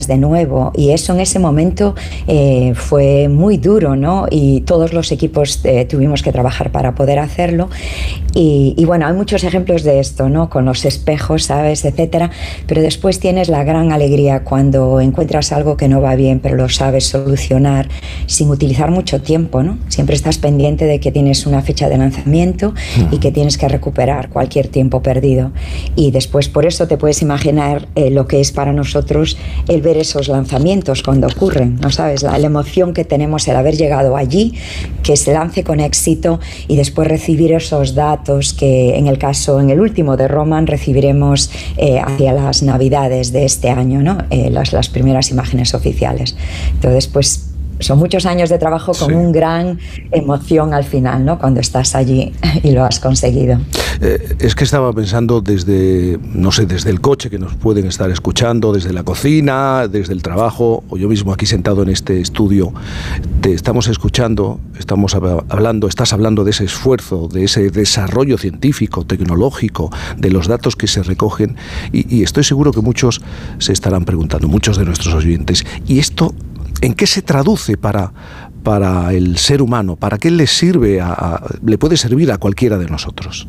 de nuevo, y eso en ese momento fue muy duro, ¿no? Y todos los equipos tuvimos que trabajar para poder hacerlo, y bueno, hay muchos ejemplos de esto, ¿no? Con los espejos, ¿sabes? Etcétera, pero después tienes la gran alegría cuando encuentras algo que no va bien, pero lo sabes solucionar sin utilizar mucho tiempo, ¿no? Siempre estás pendiente de que tienes una fecha de lanzamiento y que tienes que recuperar cualquier tiempo perdido, y después por eso te puedes imaginar lo que es para nosotros el ver esos lanzamientos cuando ocurren, ¿no sabes? La emoción que tenemos, el haber llegado allí, que se lance con éxito y después recibir esos datos que en el último de Roman recibiremos hacia las Navidades de este año, ¿no? Las primeras imágenes oficiales. Entonces, pues son muchos años de trabajo con una gran emoción al final, ¿no? Cuando estás allí y lo has conseguido. Es que estaba pensando desde el coche que nos pueden estar escuchando, desde la cocina, desde el trabajo, o yo mismo aquí sentado en este estudio, te estamos escuchando, estás hablando de ese esfuerzo, de ese desarrollo científico, tecnológico, de los datos que se recogen, y estoy seguro que muchos se estarán preguntando, muchos de nuestros oyentes, ¿y esto en qué se traduce para el ser humano? ¿Para qué le sirve le puede servir a cualquiera de nosotros?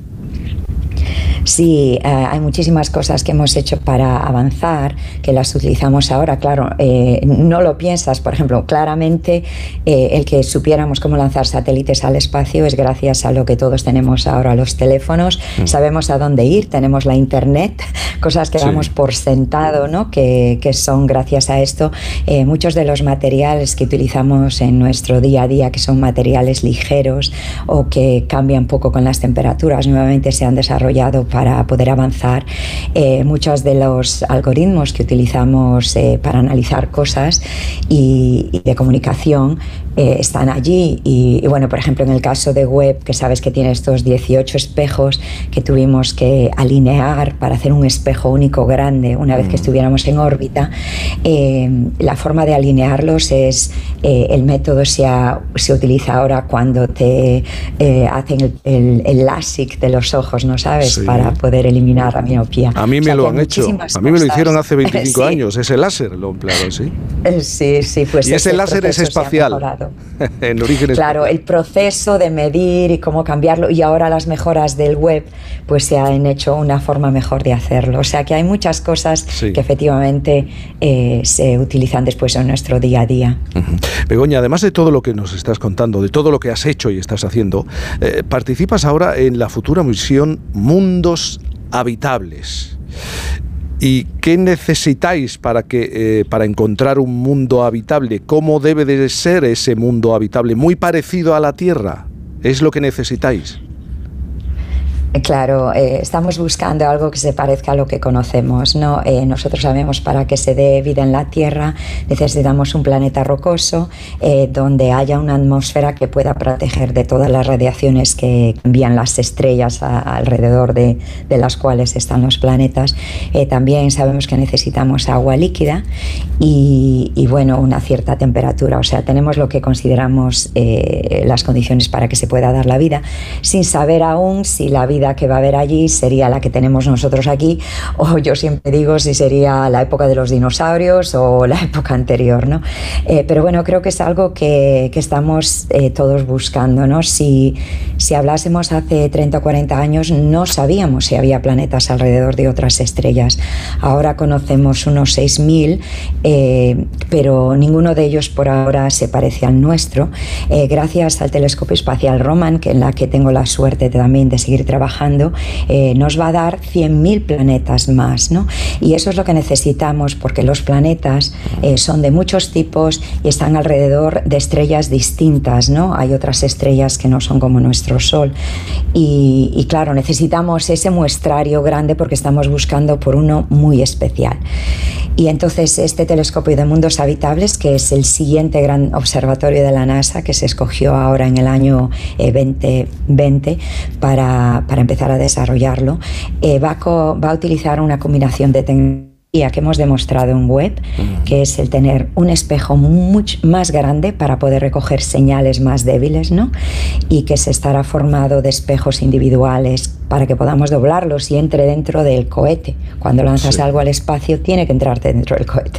Sí, hay muchísimas cosas que hemos hecho para avanzar, que las utilizamos ahora. Claro, no lo piensas, por ejemplo, claramente el que supiéramos cómo lanzar satélites al espacio es gracias a lo que todos tenemos ahora, los teléfonos, sabemos a dónde ir, tenemos la internet, cosas que damos por sentado, ¿no? Que son gracias a esto. Muchos de los materiales que utilizamos en nuestro día a día, que son materiales ligeros o que cambian poco con las temperaturas, nuevamente se han desarrollado para poder avanzar. Muchos de los algoritmos que utilizamos para analizar cosas y de comunicación están allí, y bueno, por ejemplo, en el caso de Webb, que sabes que tiene estos 18 espejos que tuvimos que alinear para hacer un espejo único grande una vez que estuviéramos en órbita, la forma de alinearlos es el método se utiliza ahora cuando te hacen el LASIK de los ojos, ¿no sabes? Para poder eliminar la miopía. A mí me lo han hecho, a mí me lo hicieron hace 25 años, ese láser lo emplearon, ¿sí? Sí, pues y ese láser es espacial. En origen claro, el proceso de medir y cómo cambiarlo, y ahora las mejoras del Webb pues se han hecho una forma mejor de hacerlo, o sea que hay muchas cosas que efectivamente se utilizan después en nuestro día a día. Begoña, además de todo lo que nos estás contando, de todo lo que has hecho y estás haciendo, participas ahora en la futura misión Mundos Habitables. ¿Y qué necesitáis para encontrar un mundo habitable? ¿Cómo debe de ser ese mundo habitable? ¿Muy parecido a la Tierra? ¿Es lo que necesitáis? Claro, estamos buscando algo que se parezca a lo que conocemos, ¿no? Nosotros sabemos para que se dé vida en la Tierra necesitamos un planeta rocoso donde haya una atmósfera que pueda proteger de todas las radiaciones que envían las estrellas alrededor de las cuales están los planetas. También sabemos que necesitamos agua líquida y bueno, una cierta temperatura. O sea, tenemos lo que consideramos las condiciones para que se pueda dar la vida, sin saber aún si la vida que va a haber allí sería la que tenemos nosotros aquí, o yo siempre digo si sería la época de los dinosaurios o la época anterior, ¿no? Pero bueno, creo que es algo que estamos todos buscando, ¿no? Si hablásemos hace 30 o 40 años no sabíamos si había planetas alrededor de otras estrellas. Ahora conocemos unos 6.000, pero ninguno de ellos por ahora se parece al nuestro. Gracias al telescopio espacial Roman, en la que tengo la suerte también de seguir trabajando, nos va a dar 100.000 planetas más, ¿no? Y eso es lo que necesitamos, porque los planetas son de muchos tipos y están alrededor de estrellas distintas, ¿no? Hay otras estrellas que no son como nuestro Sol y claro, necesitamos ese muestrario grande porque estamos buscando por uno muy especial. Y entonces este telescopio de mundos habitables, que es el siguiente gran observatorio de la NASA, que se escogió ahora en el año 2020 para empezar a desarrollarlo, va a utilizar una combinación de tecnología que hemos demostrado en Webb, que es el tener un espejo mucho más grande para poder recoger señales más débiles, ¿no? Y que se estará formado de espejos individuales para que podamos doblarlos y entre dentro del cohete. Cuando lanzas algo al espacio tiene que entrar dentro del cohete.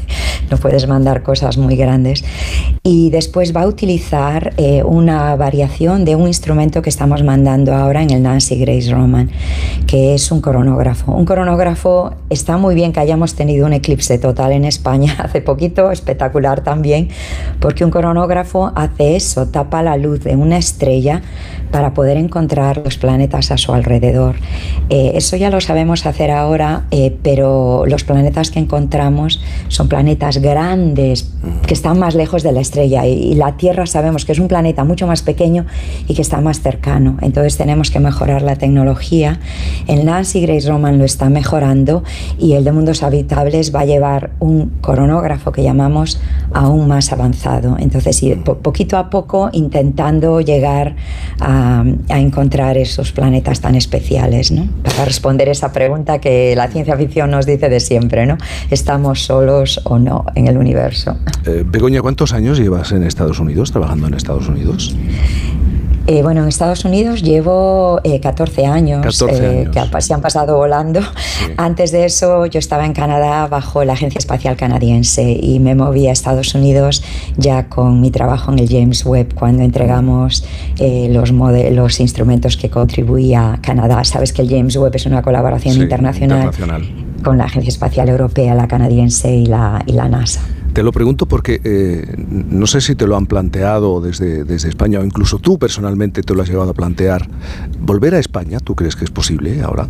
no puedes mandar cosas muy grandes. Y después va a utilizar una variación de un instrumento que estamos mandando ahora en el Nancy Grace Roman, que es un coronógrafo. Un coronógrafo, está muy bien que hayamos tenido un eclipse total en España hace poquito, espectacular también, porque un coronógrafo hace eso, tapa la luz de una estrella para poder encontrar los planetas a su alrededor. Eso ya lo sabemos hacer ahora, pero los planetas que encontramos son planetas grandes que están más lejos de la estrella, y la Tierra sabemos que es un planeta mucho más pequeño y que está más cercano. Entonces tenemos que mejorar la tecnología. El Nancy Grace Roman lo está mejorando, y el de Mundos Habitables va a llevar un coronógrafo que llamamos aún más avanzado. Entonces, poquito a poco intentando llegar a encontrar esos planetas tan especiales, ¿no? Para responder esa pregunta que la ciencia ficción nos dice de siempre, ¿no? ¿Estamos solos o no en el universo? Begoña, ¿cuántos años llevas en Estados Unidos, trabajando en Estados Unidos? Bueno, en Estados Unidos llevo 14 años, 14 años. Que se han pasado volando. Sí. Antes de eso yo estaba en Canadá bajo la Agencia Espacial Canadiense, y me moví a Estados Unidos ya con mi trabajo en el James Webb, cuando entregamos los instrumentos que contribuía a Canadá. Sabes que el James Webb es una colaboración internacional con la Agencia Espacial Europea, la canadiense y la NASA. Te lo pregunto porque no sé si te lo han planteado desde España, o incluso tú personalmente te lo has llegado a plantear. ¿Volver a España, tú crees que es posible ahora?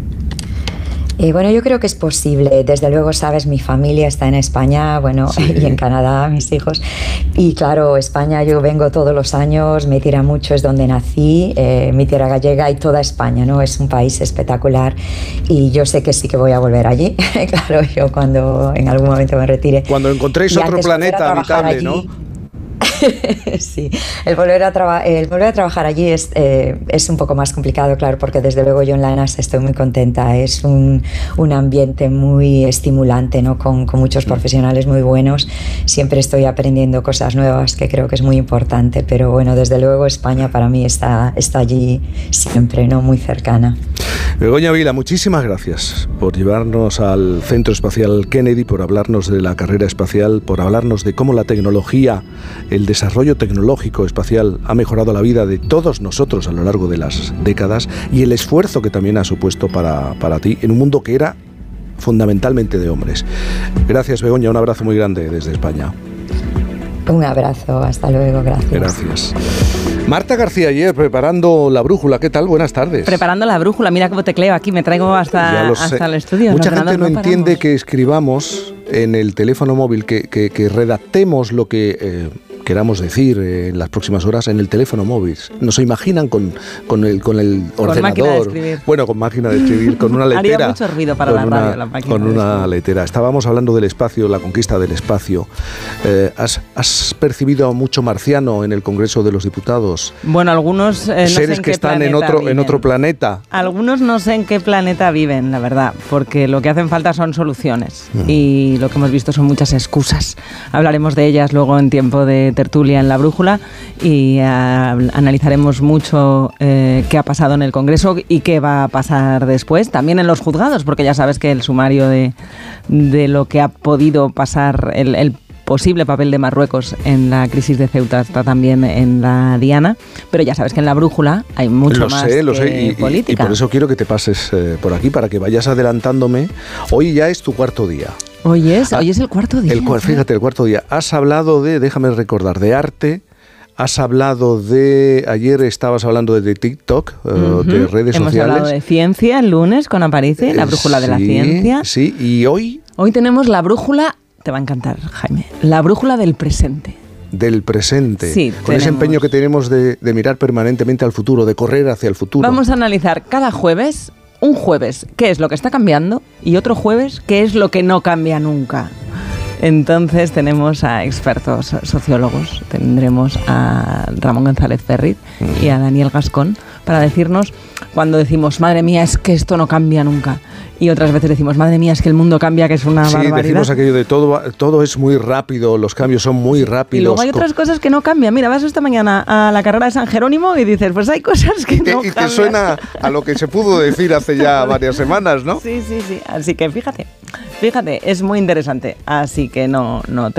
Bueno, yo creo que es posible. Desde luego, sabes, mi familia está en España, sí. Y en Canadá, mis hijos. Y claro, España, yo vengo todos los años, me tira mucho, es donde nací, mi tierra gallega y toda España, ¿no? Es un país espectacular, y yo sé que sí que voy a volver allí. Claro, yo cuando en algún momento me retire. Cuando encontréis otro planeta habitable, allí, ¿no? Sí, el volver a trabajar allí es un poco más complicado, claro, porque desde luego yo en la NASA estoy muy contenta. Es un ambiente muy estimulante, ¿no? Con muchos profesionales muy buenos. Siempre estoy aprendiendo cosas nuevas, que creo que es muy importante, pero bueno, desde luego España para mí está allí siempre, ¿no? Muy cercana. Begoña Vila, muchísimas gracias por llevarnos al Centro Espacial Kennedy, por hablarnos de la carrera espacial, por hablarnos de cómo la tecnología, el desarrollo tecnológico espacial ha mejorado la vida de todos nosotros a lo largo de las décadas, y el esfuerzo que también ha supuesto para ti en un mundo que era fundamentalmente de hombres. Gracias, Begoña, un abrazo muy grande desde España. Un abrazo, hasta luego, gracias. Gracias. Marta García Ayer, preparando la brújula. ¿Qué tal? Buenas tardes. Preparando la brújula, mira cómo tecleo aquí, me traigo hasta el estudio. Mucha gente no entiende que escribamos en el teléfono móvil, que redactemos lo que queramos decir en las próximas horas en el teléfono móvil. Nos imaginan con el ordenador. Máquina de escribir. Bueno, con máquina de escribir, con una letera. Haría mucho ruido para la radio, la máquina. Con una letera. Estábamos hablando del espacio, la conquista del espacio. ¿Has percibido mucho marciano en el Congreso de los Diputados? Bueno, algunos no seres sé que están en otro planeta. Algunos no sé en qué planeta viven, la verdad, porque lo que hacen falta son soluciones. Y lo que hemos visto son muchas excusas. Hablaremos de ellas luego en tiempo de tertulia en la brújula, y analizaremos mucho qué ha pasado en el Congreso y qué va a pasar después, también en los juzgados, porque ya sabes que el sumario de lo que ha podido pasar, el posible papel de Marruecos en la crisis de Ceuta está también en la diana, pero ya sabes que en la brújula hay mucho más política. Y por eso quiero que te pases por aquí, para que vayas adelantándome. Hoy ya es tu cuarto día. Hoy es el cuarto día. Fíjate, el cuarto día. Has hablado déjame recordar, de arte. Has hablado ayer estabas hablando de TikTok, de redes sociales. Hemos hablado de ciencia el lunes con Aparici, la brújula de la ciencia. Sí, y hoy. Hoy tenemos la brújula, te va a encantar, Jaime, la brújula del presente. Del presente, sí, con ese empeño que tenemos de mirar permanentemente al futuro, de correr hacia el futuro. Vamos a analizar cada jueves, un jueves, qué es lo que está cambiando, y otro jueves, qué es lo que no cambia nunca. Entonces tenemos a expertos sociólogos, tendremos a Ramón González Ferriz y a Daniel Gascón para decirnos, cuando decimos, madre mía, es que esto no cambia nunca, y otras veces decimos, madre mía, es que el mundo cambia, que es una barbaridad. Sí, decimos aquello de todo es muy rápido, los cambios son muy rápidos. Y luego hay otras cosas que no cambian. Mira, vas esta mañana a la carrera de San Jerónimo y dices, pues hay cosas que no cambian. Y te suena a lo que se pudo decir hace ya varias semanas, ¿no? Sí. Así que fíjate, Fíjate, es muy interesante, así que no te